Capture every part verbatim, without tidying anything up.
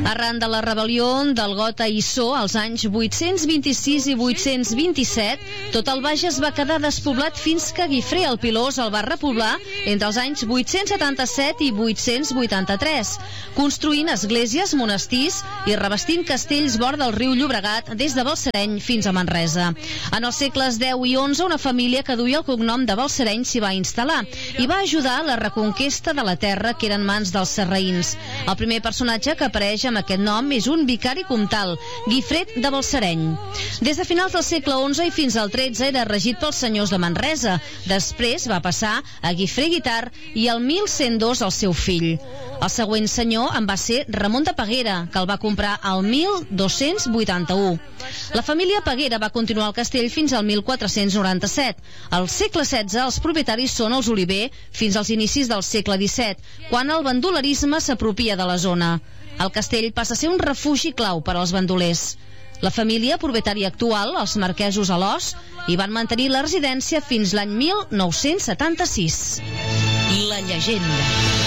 Arran de la rebel·lió del Gota i So, als anys vuit-cents vint-i-sis i vuit-cents vint-i-set, tot el Bages va quedar despoblat fins que Guifré el Pilós el va repoblar entre els anys vuit-cents setanta-set i vuit-cents vuitanta-tres, construint esglésies, monestirs i revestint castells vora del riu Llobregat des de Balsareny fins a Manresa. En els segles deu i onze, una família que duia el cognom de Balsareny s'hi va instal·lar i va ajudar a la reconquesta de la terra que era en mans dels sarraïns. El primer personatge que apareix amb aquest nom és un vicari comtal, Guifret de Balsareny. Des de finals del segle onze i fins al tretze era regit pels senyors de Manresa. Després va passar a Guifré Guitar i el mil cent dos al seu fill. El següent senyor en va ser Ramon de Peguera, que el va comprar al mil dos-cents vuitanta-u. La família Peguera va continuar el castell fins al mil quatre-cents noranta-set. Al segle setze els propietaris són els Oliver fins als inicis del segle disset, quan el bandolerisme s'apropia de la zona. El castell passa a ser un refugi clau per als bandolers. La família propietària actual, els marquesos Alòs, hi van mantenir la residència fins l'any mil nou-cents setanta-sis. La llegenda.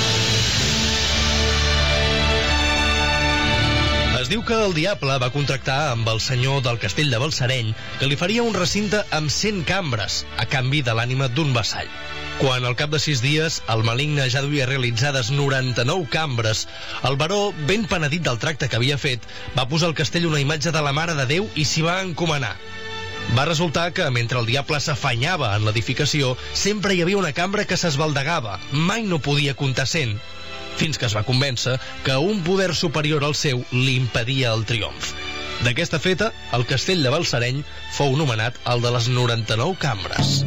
Es diu que el diable va contractar amb el senyor del castell de Balsareny que li faria un recinte amb cent cambres a canvi de l'ànima d'un vassall. Quan al cap de sis dies el maligne ja duia realitzades noranta-nou cambres, el baró, ben penedit del tracte que havia fet, va posar al castell una imatge de la Mare de Déu i s'hi va encomanar. Va resultar que, mentre el diable s'afanyava en l'edificació, sempre hi havia una cambra que s'esbaldegava, mai no podia comptar cent, fins que es va convèncer que un poder superior al seu li impedia el triomf. D'aquesta feta, el castell de Balsareny fou nomenat el de les noranta-nou cambres.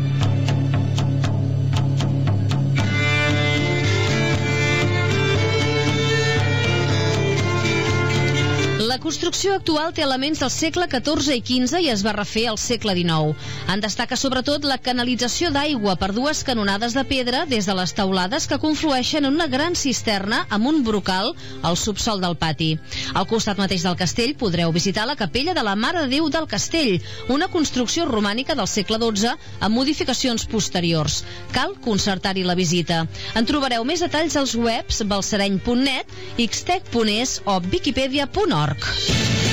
La construcció actual té elements del segle catorze i quinze i es va refer al segle dinou. En destaca sobretot la canalització d'aigua per dues canonades de pedra des de les teulades que conflueixen en una gran cisterna amb un brocal al subsòl del pati. Al costat mateix del castell podreu visitar la capella de la Mare de Déu del Castell, una construcció romànica del segle dotze amb modificacions posteriors. Cal concertar-hi la visita. En trobareu més detalls als webs balsareny punt net, ixtec punt es o wikipedia punt org.